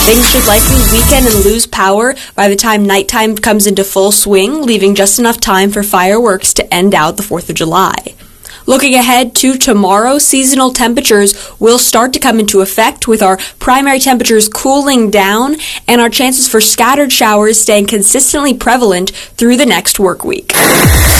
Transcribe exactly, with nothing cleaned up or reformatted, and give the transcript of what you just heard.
Things should likely weaken and lose power by the time nighttime comes into full swing, leaving just enough time for fireworks to end out the fourth of July. Looking ahead to tomorrow, seasonal temperatures will start to come into effect with our primary temperatures cooling down and our chances for scattered showers staying consistently prevalent through the next work week.